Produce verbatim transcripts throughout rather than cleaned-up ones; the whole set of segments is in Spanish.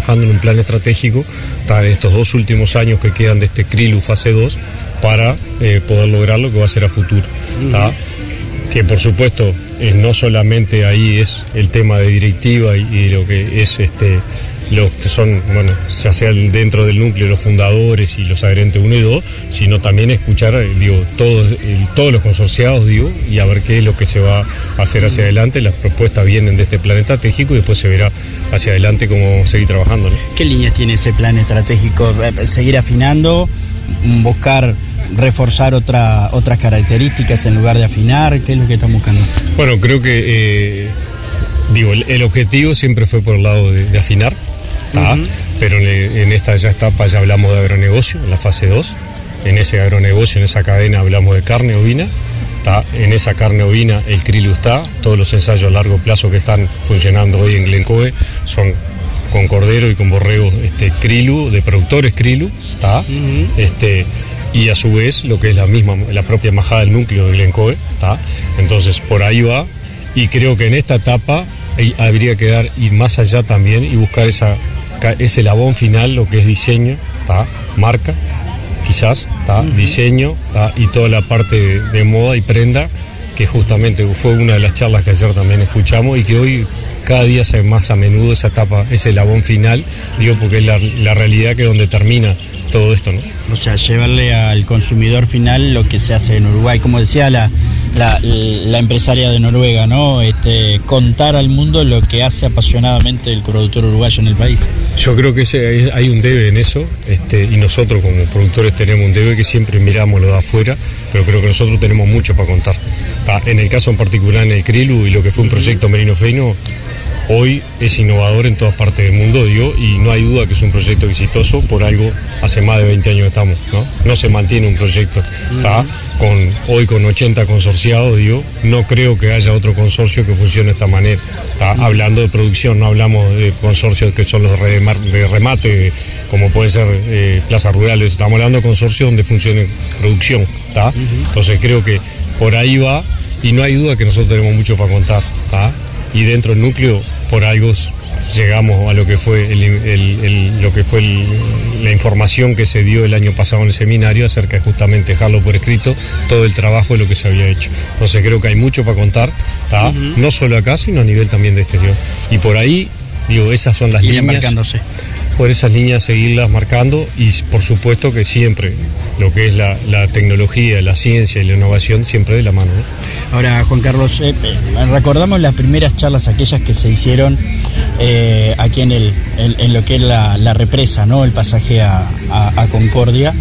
trabajando en un plan estratégico para estos dos últimos años que quedan de este Krilu fase dos para eh, poder lograr lo que va a ser a futuro. ¿Tá? Uh-huh. Que por supuesto eh, no solamente ahí es el tema de directiva y, y lo que es este los que son, bueno, ya sea dentro del núcleo los fundadores y los adherentes uno y dos, sino también escuchar, digo, todos, todos los consorciados, digo, y a ver qué es lo que se va a hacer hacia adelante. Las propuestas vienen de este plan estratégico y después se verá hacia adelante cómo seguir trabajando, ¿no? ¿Qué líneas tiene ese plan estratégico? ¿Seguir afinando? ¿Buscar reforzar otra, otras características en lugar de afinar? ¿Qué es lo que están buscando? Bueno, creo que, eh, digo, el, el objetivo siempre fue por el lado de, de afinar. Uh-huh. Pero en, en esta ya etapa ya hablamos de agronegocio, en la fase dos. En ese agronegocio, en esa cadena hablamos de carne ovina. ¿tá? En esa carne ovina el Krilu está. Todos los ensayos a largo plazo que están funcionando hoy en Glencoe son con cordero y con borrego este, Krilu, de productores Krilu. ¿tá? Uh-huh. Este, y a su vez lo que es la misma, la propia majada del núcleo de Glencoe. ¿tá? Entonces por ahí va. Y creo que en esta etapa habría que dar, ir más allá también y buscar esa ese labón final, lo que es diseño, ¿tá? Marca, quizás, ¿tá? Uh-huh. Diseño, ¿tá? Y toda la parte de, de moda y prenda, que justamente fue una de las charlas que ayer también escuchamos y que hoy cada día se ve más a menudo esa etapa, ese labón final, digo, porque es la, la realidad que es donde termina todo esto, ¿no? O sea, llevarle al consumidor final lo que se hace en Uruguay, como decía la, la, la empresaria de Noruega, ¿no? Este, contar al mundo lo que hace apasionadamente el productor uruguayo en el país. Yo creo que ese, hay un debe en eso, este, y nosotros como productores tenemos un debe que siempre miramos lo de afuera, pero creo que nosotros tenemos mucho para contar. En el caso en particular en el Krilu y lo que fue un proyecto Merino Feino, hoy es innovador en todas partes del mundo, digo, y no hay duda que es un proyecto exitoso, por algo hace más de veinte años estamos, ¿no? No se mantiene un proyecto, ¿tá? Con, hoy con ochenta consorciados, digo, no creo que haya otro consorcio que funcione de esta manera, ¿tá? Hablando de producción, no hablamos de consorcios que son los de remate, como puede ser eh, plazas rurales, estamos hablando de consorcios donde funcione producción, ¿tá? Entonces creo que por ahí va, y no hay duda que nosotros tenemos mucho para contar, ¿tá? Y dentro del núcleo, por algo llegamos a lo que fue el, el, el, lo que fue el, la información que se dio el año pasado en el seminario acerca de justamente dejarlo por escrito todo el trabajo de lo que se había hecho. Entonces creo que hay mucho para contar, ¿tá? Uh-huh. No solo acá, sino a nivel también de exterior. Y por ahí, digo, esas son las líneas. Marcándose. Por esas líneas seguirlas marcando y por supuesto que siempre lo que es la, la tecnología, la ciencia y la innovación siempre de la mano, ¿no? Ahora, Juan Carlos, eh, recordamos las primeras charlas aquellas que se hicieron eh, aquí en, el, en, en lo que es la, la represa, ¿no? El pasaje a, a, a Concordia,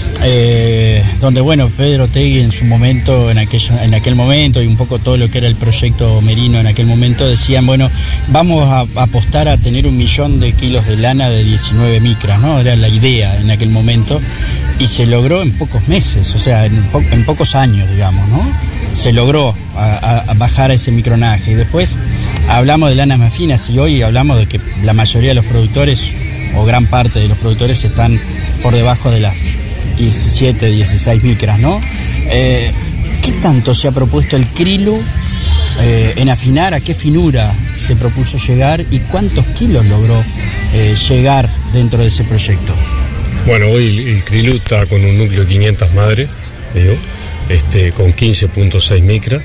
eh, donde, bueno, Pedro Tegui en su momento, en aquel, en aquel momento y un poco todo lo que era el proyecto Merino en aquel momento, decían, bueno, vamos a, a apostar a tener un millón de kilos de lana de diecinueve micras, ¿no? Era la idea en aquel momento y se logró en pocos meses, o sea, en, po- en pocos años, digamos, ¿no? Se logró a, a bajar a ese micronaje y después hablamos de lanas más finas y hoy hablamos de que la mayoría de los productores o gran parte de los productores están por debajo de las diecisiete, dieciséis micras, ¿no? Eh, ¿Qué tanto se ha propuesto el Krilu eh, en afinar? ¿A qué finura se propuso llegar y cuántos kilos logró eh, llegar dentro de ese proyecto? Bueno, hoy el, el Krilu está con un núcleo de quinientas madres, digo, Este, con quince punto seis micras,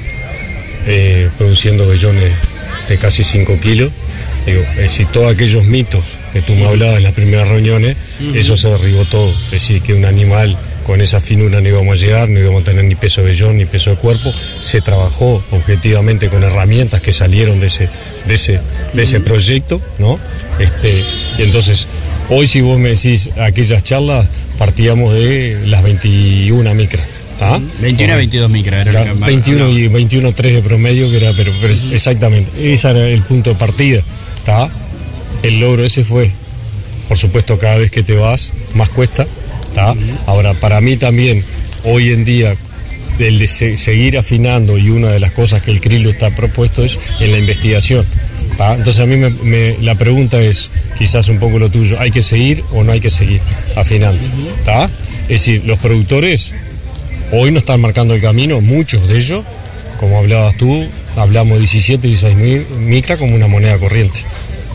eh, produciendo vellones de casi cinco kilos. Digo, es decir, todos aquellos mitos que tú me hablabas en las primeras reuniones, uh-huh. Eso se derribó todo. Es decir, que un animal con esa finura no íbamos a llegar, no íbamos a tener ni peso de vellón ni peso de cuerpo. Se trabajó objetivamente con herramientas que salieron de ese, de ese, de uh-huh. ese proyecto, ¿no? Este, y entonces, hoy si vos me decís aquellas charlas, partíamos de las veintiuna micras. ¿Ah? veintiuno a veintidós micras era era veintiuno y veintiuno punto tres de promedio, que era, pero, pero uh-huh. exactamente, ese era el punto de partida, ¿tá? El logro ese fue, por supuesto, cada vez que te vas, más cuesta, ¿tá? Uh-huh. Ahora, para mí también, hoy en día, el de se- seguir afinando, y una de las cosas que el Krilu está propuesto es en la investigación, ¿tá? Entonces a mí me, me, la pregunta es, quizás un poco lo tuyo, ¿hay que seguir o no hay que seguir afinando? Uh-huh. ¿Tá? Es decir, los productores hoy nos están marcando el camino, muchos de ellos, como hablabas tú, hablamos diecisiete, dieciséis mil micra como una moneda corriente, ¿no?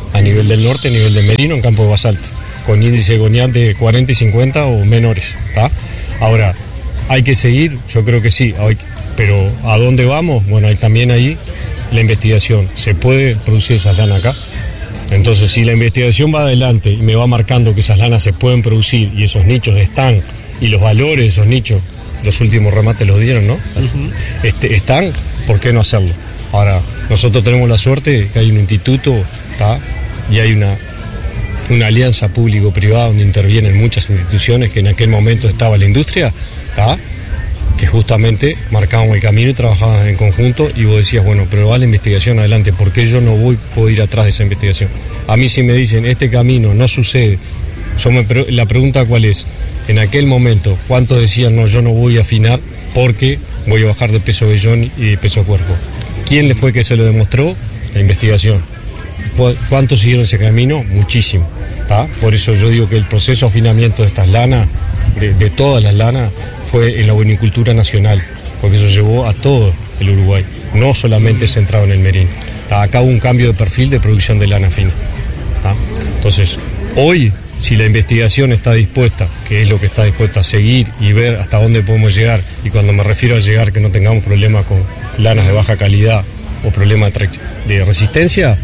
a nivel del norte, a nivel de merino, en campo de basalto, con índice de GONIAT de cuarenta y cincuenta o menores, ¿tá? Ahora, ¿hay que seguir? Yo creo que sí, hay, pero ¿a dónde vamos? Bueno, hay también ahí la investigación. ¿Se puede producir esas lanas acá? Entonces, si la investigación va adelante y me va marcando que esas lanas se pueden producir y esos nichos están, y los valores de esos nichos, los últimos remates los dieron, ¿no? Uh-huh. Este, están, ¿por qué no hacerlo? Ahora, nosotros tenemos la suerte que hay un instituto, ¿tá? Y hay una, una alianza público-privada donde intervienen muchas instituciones que en aquel momento estaba la industria, ¿tá? Que justamente marcaban el camino y trabajaban en conjunto, y vos decías, bueno, pero va la investigación adelante, ¿por qué yo no voy, puedo ir atrás de esa investigación? A mí si me dicen, este camino no sucede, yo me pre- la pregunta cuál es, en aquel momento, ¿cuántos decían, no, yo no voy a afinar porque voy a bajar de peso vellón y de peso cuerpo? ¿Quién le fue que se lo demostró? La investigación. ¿Cuántos siguieron ese camino? Muchísimo, ¿tá? Por eso yo digo que el proceso de afinamiento de estas lanas, de, de todas las lanas, fue en la bovinicultura nacional, porque eso llevó a todo el Uruguay, no solamente centrado en el merino. ¿Tá? Acá hubo un cambio de perfil de producción de lana fina. ¿Tá? Entonces, hoy, si la investigación está dispuesta, que es lo que está dispuesta a seguir y ver hasta dónde podemos llegar, y cuando me refiero a llegar, que no tengamos problemas con lanas de baja calidad o problemas de, de resistencia,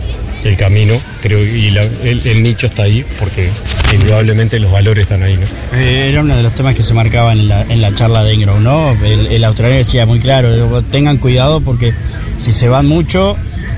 el camino, creo, y la, el, el nicho está ahí, porque indudablemente los valores están ahí, ¿no? Eh, era uno de los temas que se marcaban en la, en la charla de Engrow, ¿no? El, el australiano decía muy claro, digo, tengan cuidado porque si se van mucho,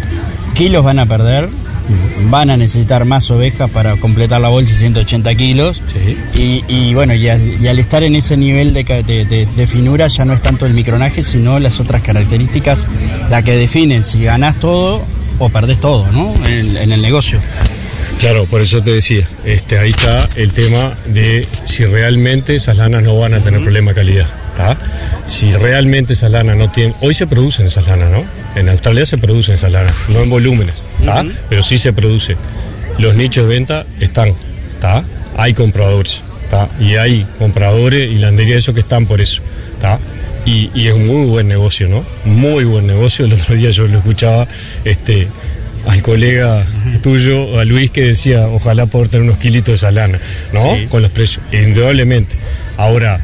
kilos van a perder, van a necesitar más ovejas para completar la bolsa, ciento ochenta kilos, sí. y, y bueno, y al, y al estar en ese nivel de, de, de, de finura ya no es tanto el micronaje, sino las otras características la que definen si ganás todo o perdés todo, ¿no? En, en el negocio. Claro, por eso te decía, este, ahí está el tema de si realmente esas lanas no van a tener uh-huh. problema de calidad, ¿tá? Si realmente esas lanas no tienen... Hoy se producen esas lanas, ¿no? En Australia se producen esas lanas, no en volúmenes, ¿tá? Uh-huh. Pero sí se produce. Los nichos de venta están, ¿tá? Hay compradores, ¿tá? Y hay compradores y landería de esos que están por eso, ¿tá? Y, y es un muy buen negocio, ¿no? Muy buen negocio. El otro día yo lo escuchaba este, al colega tuyo, a Luis, que decía, ojalá poder tener unos kilitos de esa lana, ¿no? Sí. Con los precios, indudablemente. Ahora,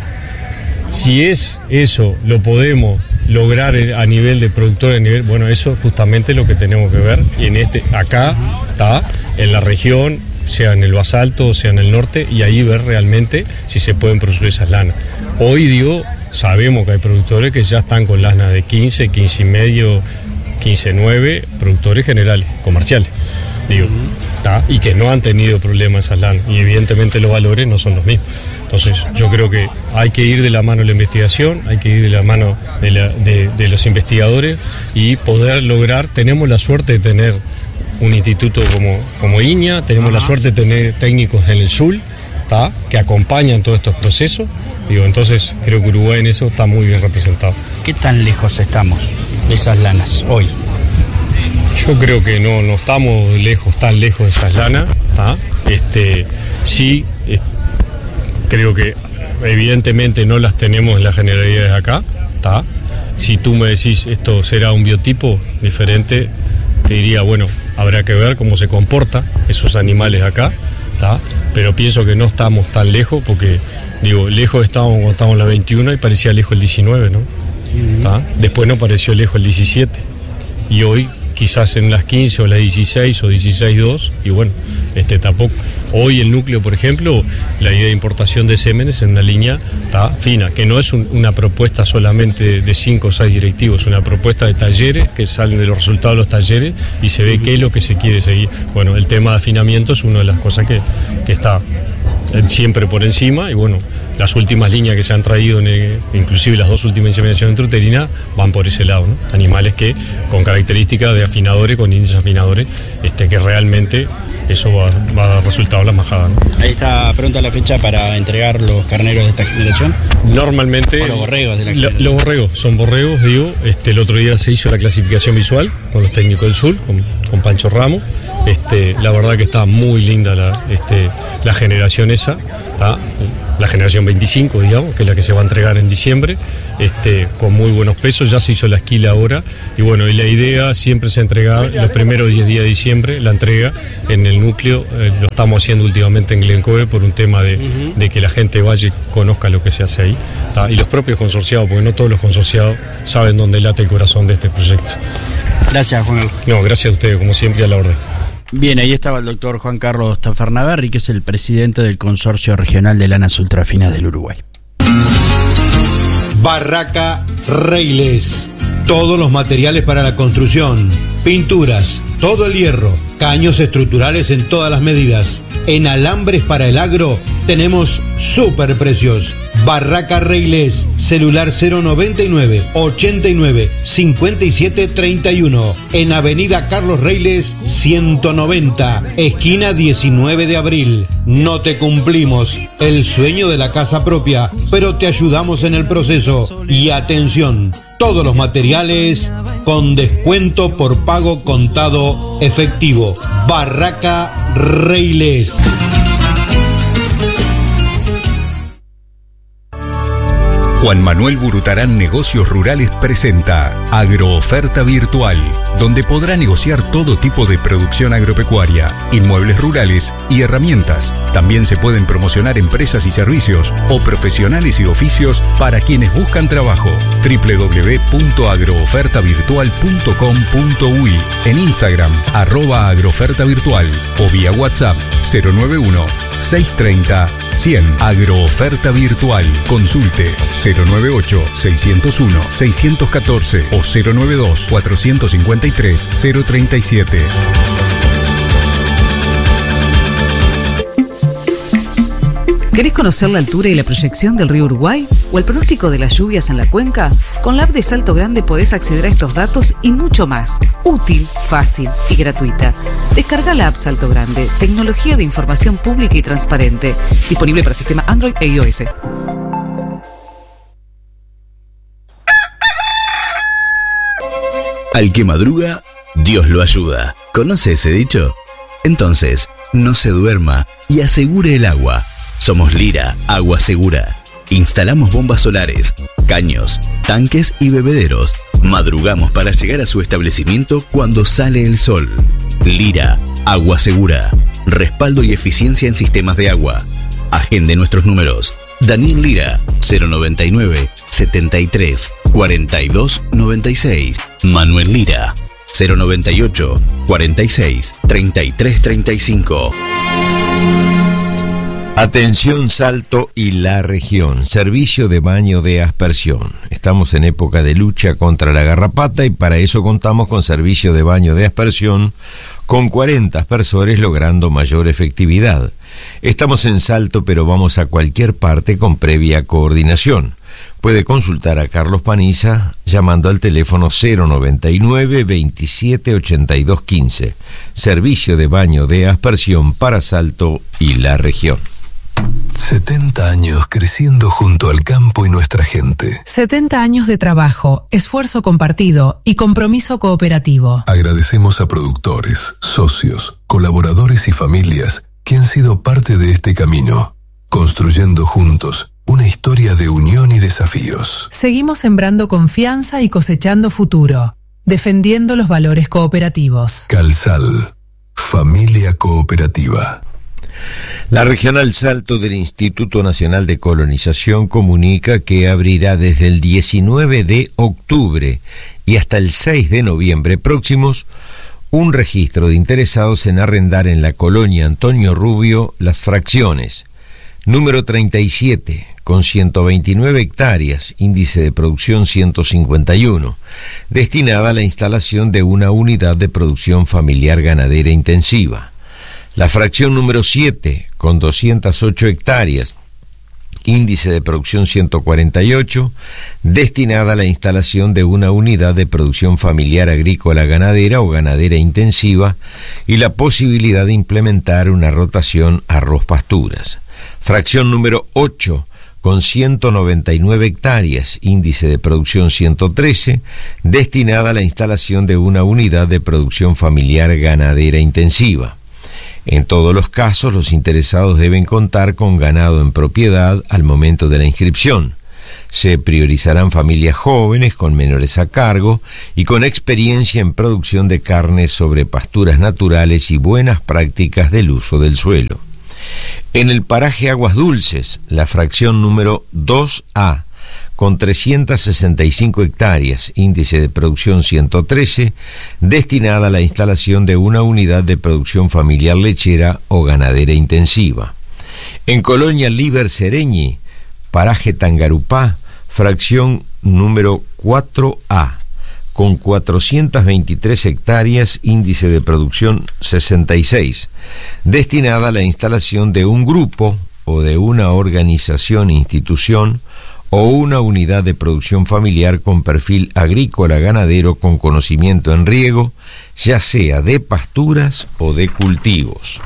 si es eso, lo podemos lograr a nivel de productor, a nivel, bueno, eso justamente es lo que tenemos que ver. Y en este, acá, está, en la región, sea en el basalto, sea en el norte, y ahí ver realmente si se pueden producir esas lanas. Hoy, digo, sabemos que hay productores que ya están con lana de quince, quince y medio, quince nueve, productores generales, comerciales, digo, ¿tá? Y que no han tenido problemas esas lanas, y evidentemente los valores no son los mismos. Entonces yo creo que hay que ir de la mano de la investigación, hay que ir de la mano de, la, de, de los investigadores y poder lograr, tenemos la suerte de tener un instituto como, como INIA, tenemos Ajá. la suerte de tener técnicos en el S U L, ¿tá? Que acompañan todos estos procesos. Digo, entonces creo que Uruguay en eso está muy bien representado. ¿Qué tan lejos estamos de esas lanas hoy? Yo creo que no, no estamos lejos, tan lejos de esas lanas, ¿tá? Este, sí, es, creo que evidentemente no las tenemos en las generalidades acá, ¿tá? Si tú me decís esto será un biotipo diferente, te diría, bueno, habrá que ver cómo se comportan esos animales acá, ¿tá? Pero pienso que no estamos tan lejos, porque digo, lejos estábamos cuando estábamos en la veintiuno y parecía lejos el diecinueve, ¿no? ¿Tá? Después no pareció lejos el diecisiete, y hoy quizás en las quince o las dieciséis o dieciséis dos, y bueno, este tampoco. Hoy el núcleo, por ejemplo, la idea de importación de sémenes en una línea está fina, que no es un, una propuesta solamente de cinco o seis directivos, es una propuesta de talleres que salen de los resultados de los talleres y se ve qué es lo que se quiere seguir. Bueno, el tema de afinamiento es una de las cosas que, que está siempre por encima, y bueno, las últimas líneas que se han traído, en el, inclusive las dos últimas inseminaciones de truterina, van por ese lado, ¿no? Animales que con características de afinadores, con índices afinadores, este, que realmente eso va, va a dar resultado a la majada, ¿no? Ahí está pronta la fecha para entregar los carneros de esta generación. Normalmente o los borregos de la generación. Los borregos, son borregos, digo, este, el otro día se hizo la clasificación visual con los técnicos del sur, con, con Pancho Ramos, Este, la verdad que está muy linda la, este, la generación esa, ¿tá? La generación veinticinco, digamos, que es la que se va a entregar en diciembre, este, con muy buenos pesos. Ya se hizo la esquila ahora y bueno, y la idea siempre es entregar los primeros diez días de diciembre, la entrega en el núcleo. Eh, lo estamos haciendo últimamente en Glencoe por un tema de, uh-huh. de que la gente vaya y conozca lo que se hace ahí, ¿tá? Y los propios consorciados, porque no todos los consorciados saben dónde late el corazón de este proyecto. Gracias, Juan. No, gracias a ustedes, como siempre, a la orden. Bien, ahí estaba el doctor Juan Carlos Tafernaberry, que es el presidente del Consorcio Regional de Lanas Ultrafinas del Uruguay. Barraca Reiles. Todos los materiales para la construcción, pinturas, todo el hierro, caños estructurales en todas las medidas. En alambres para el agro tenemos super precios. Barraca Reiles, celular cero noventa y nueve, ochenta y nueve, cincuenta y siete, treinta y uno. En Avenida Carlos Reiles ciento noventa, esquina diecinueve de abril. No te cumplimos el sueño de la casa propia, pero te ayudamos en el proceso. Y atención, todos los materiales con descuento por pago contado efectivo. Barraca Reiles. Juan Manuel Burutarán Negocios Rurales presenta Agrooferta Virtual, donde podrá negociar todo tipo de producción agropecuaria, inmuebles rurales y herramientas. También se pueden promocionar empresas y servicios o profesionales y oficios para quienes buscan trabajo. doble u doble u doble u punto agrooferta virtual punto com punto u i, en Instagram arroba agrooferta virtual o vía WhatsApp cero nueve uno, seis tres cero, cien. Agrooferta Virtual. Consulte cero nueve ocho, seis cero uno, seis uno cuatro o cero nueve dos, cuatro cinco tres, cero tres siete. ¿Querés conocer la altura y la proyección del río Uruguay? ¿O el pronóstico de las lluvias en la cuenca? Con la app de Salto Grande podés acceder a estos datos y mucho más. Útil, fácil y gratuita. Descarga la app Salto Grande, tecnología de información pública y transparente. Disponible para sistema Android e iOS. Al que madruga, Dios lo ayuda. ¿Conoce ese dicho? Entonces, no se duerma y asegure el agua. Somos Lira, Agua Segura. Instalamos bombas solares, caños, tanques y bebederos. Madrugamos para llegar a su establecimiento cuando sale el sol. Lira, Agua Segura. Respaldo y eficiencia en sistemas de agua. Agende nuestros números. Daniel Lira, cero noventa y nueve, setenta y tres, cuarenta y dos, noventa y seis. Manuel Lira, cero noventa y ocho, cuarenta y seis, treinta y tres, treinta y cinco. Atención Salto y la región, servicio de baño de aspersión. Estamos en época de lucha contra la garrapata y para eso contamos con servicio de baño de aspersión con cuarenta aspersores logrando mayor efectividad. Estamos en Salto, pero vamos a cualquier parte con previa coordinación. Puede consultar a Carlos Paniza llamando al teléfono cero noventa y nueve, veintisiete, ochenta y dos, quince. Servicio de baño de aspersión para Salto y la región. setenta años creciendo junto al campo y nuestra gente. setenta años de trabajo, esfuerzo compartido y compromiso cooperativo. Agradecemos a productores, socios, colaboradores y familias que han sido parte de este camino, construyendo juntos una historia de unión y desafíos. Seguimos sembrando confianza y cosechando futuro, defendiendo los valores cooperativos. Calsal, familia cooperativa. La Regional Salto del Instituto Nacional de Colonización comunica que abrirá desde el diecinueve de octubre y hasta el seis de noviembre próximos un registro de interesados en arrendar en la colonia Antonio Rubio Las Fracciones, número treinta y siete, con ciento veintinueve hectáreas, índice de producción ciento cincuenta y uno, destinada a la instalación de una unidad de producción familiar ganadera intensiva. La fracción número siete, con doscientas ocho hectáreas, índice de producción ciento cuarenta y ocho, destinada a la instalación de una unidad de producción familiar agrícola ganadera o ganadera intensiva y la posibilidad de implementar una rotación arroz-pasturas. Fracción número ocho, con ciento noventa y nueve hectáreas, índice de producción ciento trece, destinada a la instalación de una unidad de producción familiar ganadera intensiva. En todos los casos, los interesados deben contar con ganado en propiedad al momento de la inscripción. Se priorizarán familias jóvenes con menores a cargo y con experiencia en producción de carne sobre pasturas naturales y buenas prácticas del uso del suelo. En el paraje Aguas Dulces, la fracción número dos A, con trescientas sesenta y cinco hectáreas, índice de producción ciento trece, destinada a la instalación de una unidad de producción familiar lechera o ganadera intensiva. En Colonia Liber Sereñi, paraje Tangarupá, fracción número cuatro A, con cuatrocientas veintitrés hectáreas, índice de producción sesenta y seis, destinada a la instalación de un grupo o de una organización, institución o una unidad de producción familiar con perfil agrícola ganadero con conocimiento en riego, ya sea de pasturas o de cultivos.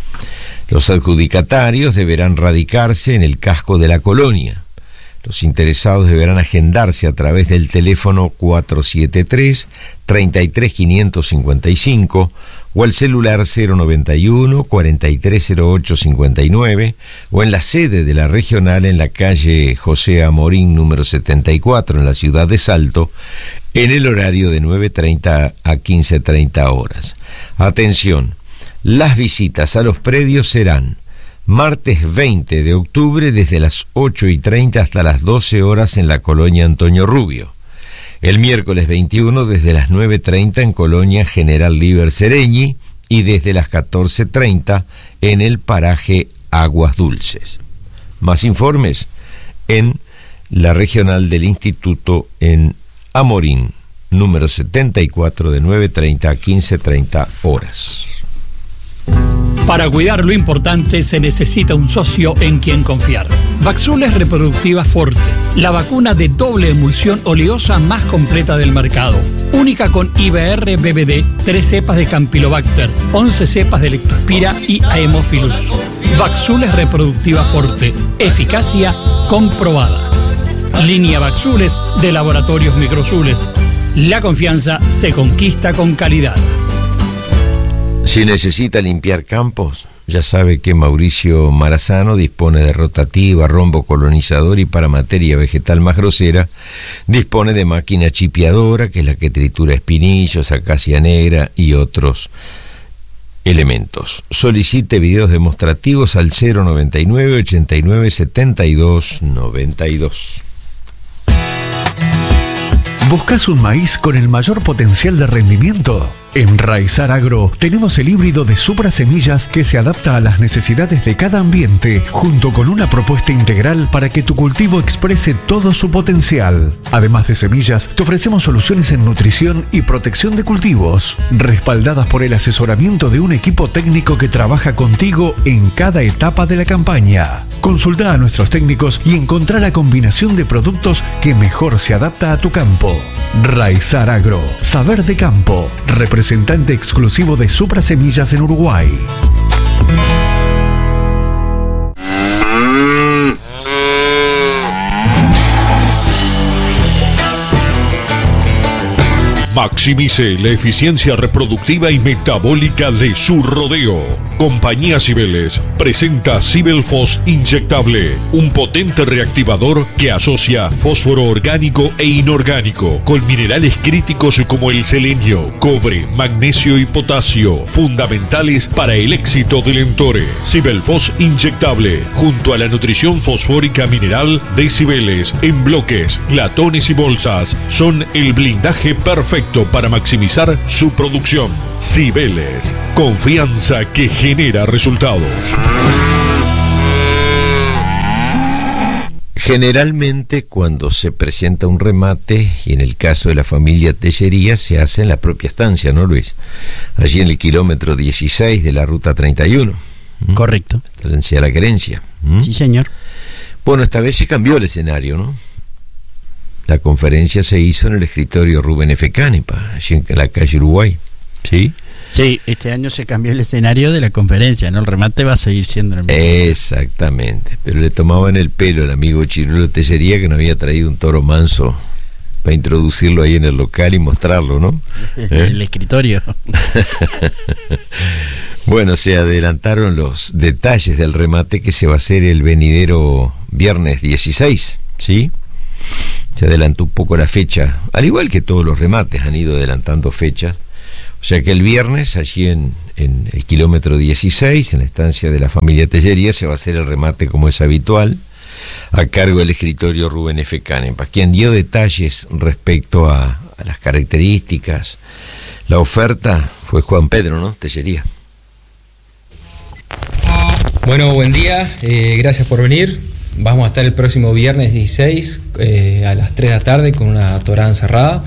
Los adjudicatarios deberán radicarse en el casco de la colonia. Los interesados deberán agendarse a través del teléfono cuatro siete tres, tres tres cinco cinco cinco o el celular cero noventa y uno, cuarenta y tres cero ocho cincuenta y nueve o en la sede de la regional en la calle José Amorín número setenta y cuatro en la ciudad de Salto en el horario de nueve treinta a quince treinta horas. Atención, las visitas a los predios serán martes veinte de octubre desde las ocho y treinta hasta las doce horas en la colonia Antonio Rubio. El miércoles veintiuno desde las nueve treinta en colonia General Liber Sereñi y desde las catorce treinta en el paraje Aguas Dulces. Más informes en la regional del Instituto en Amorín, número setenta y cuatro de nueve treinta a quince treinta horas. Para cuidar lo importante se necesita un socio en quien confiar. Vaxules Reproductiva Forte, la vacuna de doble emulsión oleosa más completa del mercado. Única con I B R B B D, tres cepas de Campylobacter, once cepas de Lectospira y Haemophilus. Vaxules Reproductiva Forte, eficacia comprobada. Línea Vaxules de Laboratorios Microzules. La confianza se conquista con calidad. Si necesita limpiar campos, ya sabe que Mauricio Marazano dispone de rotativa, rombo colonizador y para materia vegetal más grosera, dispone de máquina chipeadora, que es la que tritura espinillos, acacia negra y otros elementos. Solicite videos demostrativos al cero noventa y nueve, ochenta y nueve, setenta y dos, noventa y dos. ¿Buscas un maíz con el mayor potencial de rendimiento? En Raizar Agro tenemos el híbrido de Supra Semillas que se adapta a las necesidades de cada ambiente, junto con una propuesta integral para que tu cultivo exprese todo su potencial. Además de semillas, te ofrecemos soluciones en nutrición y protección de cultivos, respaldadas por el asesoramiento de un equipo técnico que trabaja contigo en cada etapa de la campaña. Consulta a nuestros técnicos y encontrá la combinación de productos que mejor se adapta a tu campo. Raizar Agro, saber de campo, representante exclusivo de Supra Semillas en Uruguay. Maximice la eficiencia reproductiva y metabólica de su rodeo. Compañía Cibeles presenta Cibelfos inyectable, un potente reactivador que asocia fósforo orgánico e inorgánico con minerales críticos como el selenio, cobre, magnesio y potasio, fundamentales para el éxito del entore. Cibelfos inyectable, junto a la nutrición fosfórica mineral de Cibeles, en bloques, latones y bolsas, son el blindaje perfecto para maximizar su producción. Cibeles, confianza que genera resultados. Generalmente cuando se presenta un remate, y en el caso de la familia Tellería, se hace en la propia estancia, ¿no, Luis? Allí en el kilómetro dieciséis de la ruta treinta y uno. ¿Mm? Correcto. Tenencia a la querencia. ¿Mm? Sí, señor. Bueno, esta vez se cambió el escenario, ¿no? La conferencia se hizo en el escritorio Rubén F. Canepa, allí en la calle Uruguay, ¿sí? Sí, este año se cambió el escenario de la conferencia, ¿no? El remate va a seguir siendo el mismo. Exactamente, pero le tomaban el pelo al amigo Chirulo Tellería, que nos había traído un toro manso para introducirlo ahí en el local y mostrarlo, ¿no? ¿Eh? El escritorio. Bueno, se adelantaron los detalles del remate que se va a hacer el venidero viernes dieciséis, ¿sí? Se adelantó un poco la fecha, al igual que todos los remates han ido adelantando fechas. O sea que el viernes, allí en, en el kilómetro dieciséis, en la estancia de la familia Tellería, se va a hacer el remate como es habitual, a cargo del escritorio Rubén F. Canepa, quien dio detalles respecto a, a las características. La oferta fue Juan Pedro, ¿no? Tellería. Bueno, buen día, eh, gracias por venir. Vamos a estar el próximo viernes dieciséis eh, a las tres de la tarde con una torada encerrada.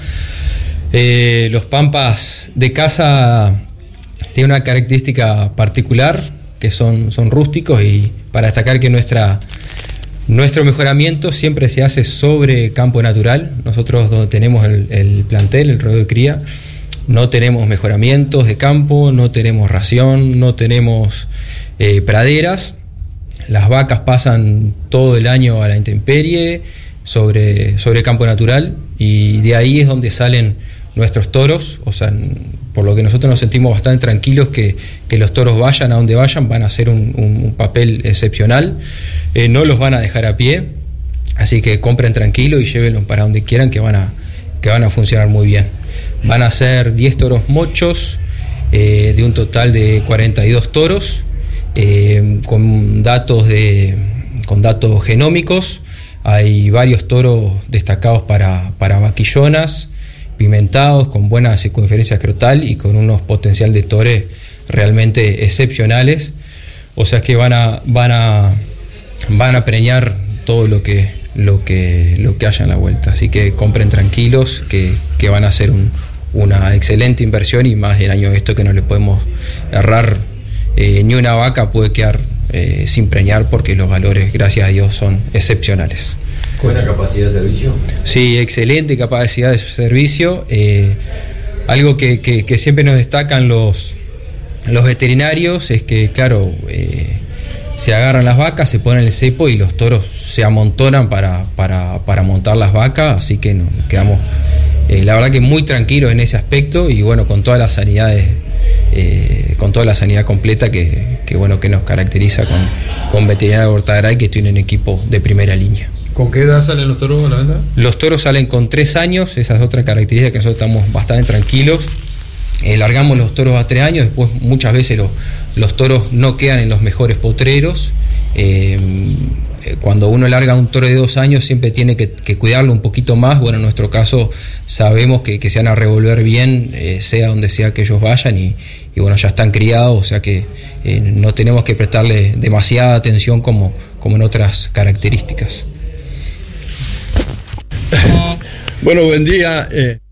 Eh, los Pampas de casa tienen una característica particular, que son, son rústicos, y para destacar que nuestra, nuestro mejoramiento siempre se hace sobre campo natural. Nosotros, donde tenemos el, el plantel, el rodeo de cría, no tenemos mejoramientos de campo, no tenemos ración, no tenemos eh, praderas. Las vacas pasan todo el año a la intemperie, sobre, sobre campo natural, y de ahí es donde salen nuestros toros. O sea, por lo que nosotros nos sentimos bastante tranquilos que, que los toros vayan a donde vayan, van a hacer un, un, un papel excepcional, eh, no los van a dejar a pie, así que compren tranquilo y llévenlos para donde quieran, que van a, que van a funcionar muy bien. Van a ser diez toros mochos, eh, de un total de cuarenta y dos toros, eh, con datos de con datos genómicos. Hay varios toros destacados para, para vaquillonas, pimentados, con buena circunferencia escrotal y con unos potencial de tores realmente excepcionales. O sea que van a van a van a preñar todo lo que lo que lo que haya en la vuelta. Así que compren tranquilos, que, que van a ser un, una excelente inversión, y más el año esto que no le podemos errar. Eh, ni una vaca puede quedar eh, sin preñar, porque los valores, gracias a Dios, son excepcionales. ¿Buena capacidad de servicio? Sí, excelente capacidad de servicio. Eh, algo que, que, que siempre nos destacan los, los veterinarios es que, claro, eh, se agarran las vacas, se ponen el cepo y los toros se amontonan para, para, para montar las vacas, así que nos quedamos, eh, la verdad que muy tranquilos en ese aspecto, y bueno, con todas las sanidades, eh, con toda la sanidad completa que, que bueno, que nos caracteriza con, con Veterinaria Gortagaray, que tiene un equipo de primera línea. ¿Con qué edad salen los toros a la venta? Los toros salen con tres años, esa es otra característica que nosotros estamos bastante tranquilos. Eh, largamos los toros a tres años, después muchas veces los, los toros no quedan en los mejores potreros. Eh, cuando uno larga un toro de dos años siempre tiene que, que cuidarlo un poquito más. Bueno, en nuestro caso sabemos que, que se van a revolver bien, eh, sea donde sea que ellos vayan, y, y bueno, ya están criados, o sea que eh, no tenemos que prestarle demasiada atención como, como en otras características. Bueno, buen día. Eh.